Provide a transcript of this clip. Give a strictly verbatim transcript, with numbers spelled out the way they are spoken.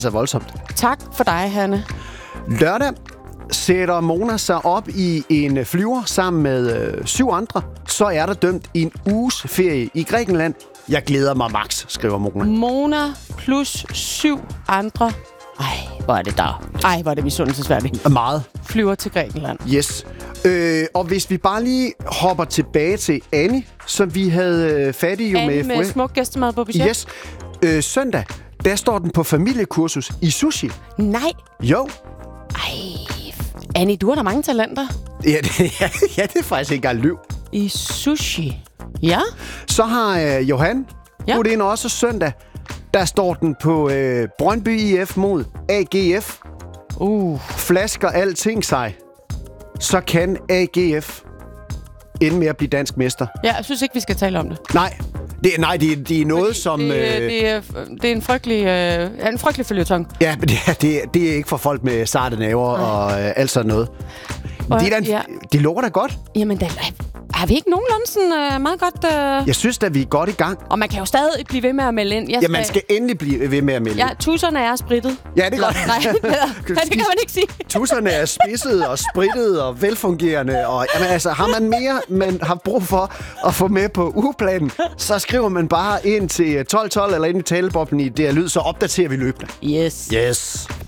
Så voldsomt. Tak for dig, Hanne. Lørdag sætter Mona sig op i en flyver sammen med øh, syv andre. Så er der dømt en uges ferie i Grækenland. Jeg glæder mig max, skriver Mona. Mona plus syv andre. Ej, hvor er det der. Ej, hvor er det misundelsesværdigt. Meget. Flyver til Grækenland. Yes. Øh, og hvis vi bare lige hopper tilbage til Annie, som vi havde øh, fat i jo Annie med... med smuk gæstemad på budget. Yes. Øh, søndag, der står den på familiekursus i sushi. Nej. Jo. Ej, Annie, du har da mange talenter. Ja, det, ja, ja, det er faktisk ikke engang løv. I sushi. Ja. Så har øh, Johan ja. budt ind også søndag. Der står den på øh, Brøndby I F mod A G F. Uh. Flasker alting sig, så kan A G F ende med at blive dansk mester. Ja, jeg synes ikke, vi skal tale om det. Nej, det, nej, det, det er noget, Fordi som... Det, øh, det, er, det er en frygtelig, øh, en frygtelig følgetong. Ja, men det, det, det er ikke for folk med sarte naver og øh, alt sådan noget. Og, de, der, ja. de lukker da godt. Jamen, da, har vi ikke nogenlunde sådan øh, meget godt... Øh... Jeg synes da, vi er godt i gang. Og man kan jo stadig blive ved med at melde ind. Jeg skal... Ja, man skal endelig blive ved med at melde ja, ind. tusserne er sprittet. Ja, det er godt. Nej, det kan man ikke sige. Tusserne er spidset og sprittet og velfungerende. Og, jamen, altså, har man mere, man har brug for at få med på ugeplanen, så skriver man bare ind til tolv tolv eller ind i taleboblen i D R Lyd, så opdaterer vi løbende. Yes. Yes.